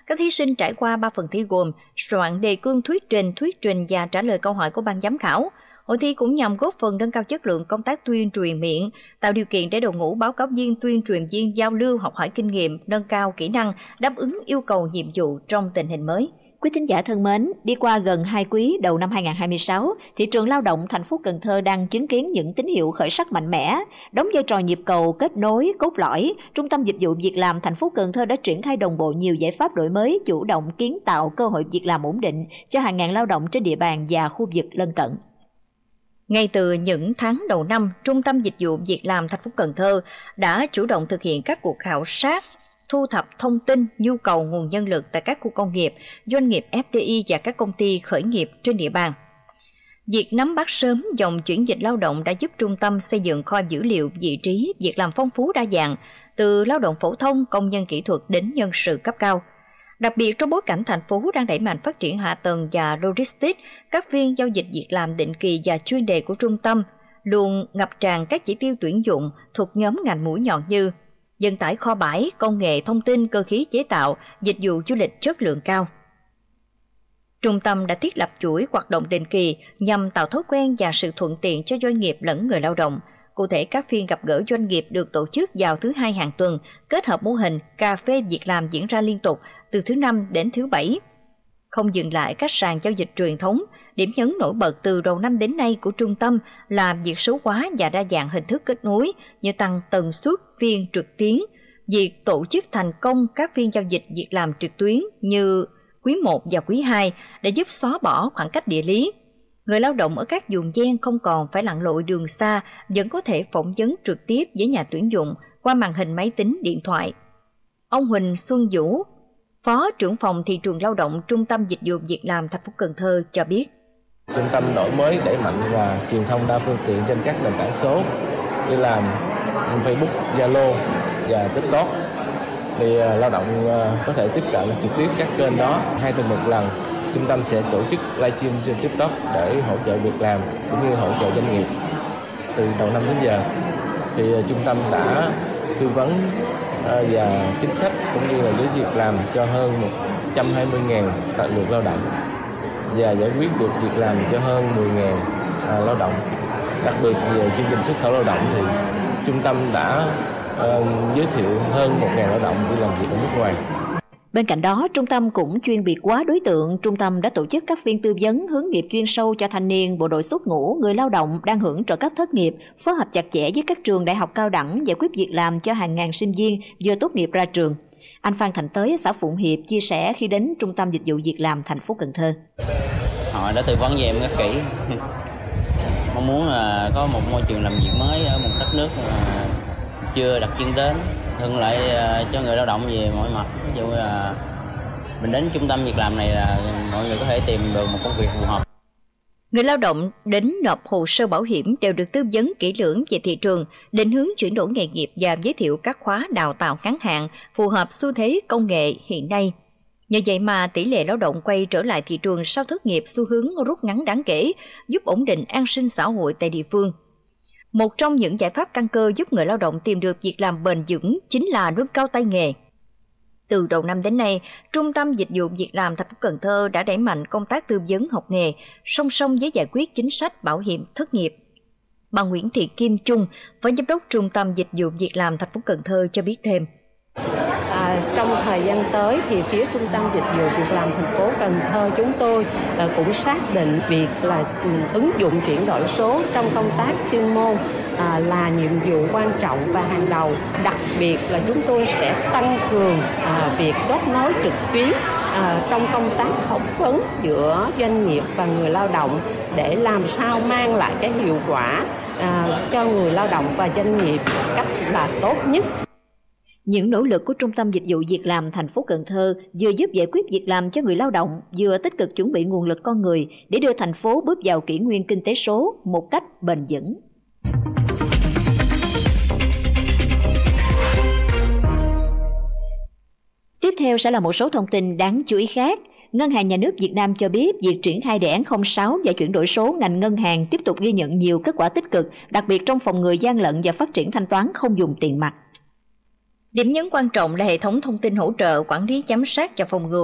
Các thí sinh trải qua 3 phần thi gồm soạn đề cương thuyết trình và trả lời câu hỏi của ban giám khảo. Hội thi cũng nhằm góp phần nâng cao chất lượng công tác tuyên truyền miệng, tạo điều kiện để đội ngũ báo cáo viên, tuyên truyền viên giao lưu, học hỏi kinh nghiệm, nâng cao kỹ năng, đáp ứng yêu cầu nhiệm vụ trong tình hình mới. Quý thính giả thân mến, đi qua gần 2 quý đầu năm 2026, thị trường lao động thành phố Cần Thơ đang chứng kiến những tín hiệu khởi sắc mạnh mẽ. Đóng vai trò nhịp cầu kết nối cốt lõi, Trung tâm Dịch vụ Việc làm thành phố Cần Thơ đã triển khai đồng bộ nhiều giải pháp đổi mới, chủ động kiến tạo cơ hội việc làm ổn định cho hàng ngàn lao động trên địa bàn và khu vực lân cận. Ngay từ những tháng đầu năm, Trung tâm Dịch vụ Việc làm thành phố Cần Thơ đã chủ động thực hiện các cuộc khảo sát, thu thập thông tin nhu cầu nguồn nhân lực tại các khu công nghiệp, doanh nghiệp FDI và các công ty khởi nghiệp trên địa bàn. Việc nắm bắt sớm dòng chuyển dịch lao động đã giúp trung tâm xây dựng kho dữ liệu vị trí việc làm phong phú đa dạng, từ lao động phổ thông, công nhân kỹ thuật đến nhân sự cấp cao. Đặc biệt trong bối cảnh thành phố đang đẩy mạnh phát triển hạ tầng và logistics, các phiên giao dịch việc làm định kỳ và chuyên đề của trung tâm luôn ngập tràn các chỉ tiêu tuyển dụng thuộc nhóm ngành mũi nhọn như vận tải kho bãi, công nghệ thông tin, cơ khí chế tạo, dịch vụ du lịch chất lượng cao. Trung tâm đã thiết lập chuỗi hoạt động định kỳ nhằm tạo thói quen và sự thuận tiện cho doanh nghiệp lẫn người lao động. Cụ thể, các phiên gặp gỡ doanh nghiệp được tổ chức vào thứ Hai hàng tuần, kết hợp mô hình cà phê việc làm diễn ra liên tục từ thứ Năm đến thứ Bảy. Không dừng lại các sàn giao dịch truyền thống, điểm nhấn nổi bật từ đầu năm đến nay của trung tâm là việc số hóa và đa dạng hình thức kết nối như tăng tần suất phiên trực tuyến, việc tổ chức thành công các phiên giao dịch việc làm trực tuyến như quý 1 và quý 2 để giúp xóa bỏ khoảng cách địa lý. Người lao động ở các vùng ven không còn phải lặn lội đường xa, vẫn có thể phỏng vấn trực tiếp với nhà tuyển dụng qua màn hình máy tính điện thoại. Ông Huỳnh Xuân Vũ, Phó trưởng phòng thị trường lao động Trung tâm Dịch vụ Việc làm thành phố Cần Thơ cho biết. Trung tâm đổi mới đẩy mạnh và truyền thông đa phương tiện trên các nền tảng số như là Facebook, Zalo và TikTok. Thì lao động có thể tiếp cận trực tiếp các kênh đó 2 tuần một lần. Trung tâm sẽ tổ chức livestream trên TikTok để hỗ trợ việc làm cũng như hỗ trợ doanh nghiệp. Từ đầu năm đến giờ thì trung tâm đã tư vấn và chính sách cũng như là giới thiệu việc làm cho hơn 120.000 lượt lao động và giải quyết được việc làm cho hơn 10.000 lao động. Đặc biệt về chương trình xuất khẩu lao động thì trung tâm đã giới thiệu hơn 1.000 lao động đi làm việc ở nước ngoài. Bên cạnh đó, trung tâm cũng chuyên biệt hóa đối tượng. Trung tâm đã tổ chức các phiên tư vấn hướng nghiệp chuyên sâu cho thanh niên, bộ đội xuất ngũ, người lao động đang hưởng trợ cấp thất nghiệp, phối hợp chặt chẽ với các trường đại học cao đẳng giải quyết việc làm cho hàng ngàn sinh viên vừa tốt nghiệp ra trường. Anh Phan Thành Tới, xã Phụng Hiệp chia sẻ khi đến Trung tâm Dịch vụ Việc làm thành phố Cần Thơ. Họ đã tư vấn về em rất kỹ. Mong muốn là có một môi trường làm việc mới ở một đất nước mà chưa đặt chân đến, thuận lợi cho người lao động về mọi mặt. Ví dụ là mình đến trung tâm việc làm này là mọi người có thể tìm được một công việc phù hợp. Người lao động đến nộp hồ sơ bảo hiểm đều được tư vấn kỹ lưỡng về thị trường, định hướng chuyển đổi nghề nghiệp và giới thiệu các khóa đào tạo ngắn hạn phù hợp xu thế công nghệ hiện nay. Nhờ vậy mà tỷ lệ lao động quay trở lại thị trường sau thất nghiệp xu hướng rút ngắn đáng kể, giúp ổn định an sinh xã hội tại địa phương. Một trong những giải pháp căn cơ giúp người lao động tìm được việc làm bền vững chính là nâng cao tay nghề. Từ đầu năm đến nay, Trung tâm Dịch vụ Việc làm thành phố Cần Thơ đã đẩy mạnh công tác tư vấn học nghề, song song với giải quyết chính sách bảo hiểm thất nghiệp. Bà Nguyễn Thị Kim Trung, Phó Giám đốc Trung tâm Dịch vụ Việc làm thành phố Cần Thơ cho biết thêm. Trong thời gian tới thì phía Trung tâm Dịch vụ Việc làm thành phố Cần Thơ chúng tôi cũng xác định việc là ứng dụng chuyển đổi số trong công tác chuyên môn là nhiệm vụ quan trọng và hàng đầu. Đặc biệt là chúng tôi sẽ tăng cường việc kết nối trực tuyến trong công tác phỏng vấn giữa doanh nghiệp và người lao động để làm sao mang lại cái hiệu quả cho người lao động và doanh nghiệp một cách là tốt nhất. Những nỗ lực của Trung tâm Dịch vụ Việc làm thành phố Cần Thơ vừa giúp giải quyết việc làm cho người lao động, vừa tích cực chuẩn bị nguồn lực con người để đưa thành phố bước vào kỷ nguyên kinh tế số một cách bền vững. Tiếp theo sẽ là một số thông tin đáng chú ý khác. Ngân hàng Nhà nước Việt Nam cho biết việc triển khai đề án 06 và chuyển đổi số ngành ngân hàng tiếp tục ghi nhận nhiều kết quả tích cực, đặc biệt trong phòng ngừa gian lận và phát triển thanh toán không dùng tiền mặt. Điểm nhấn quan trọng là hệ thống thông tin hỗ trợ quản lý giám sát và phòng ngừa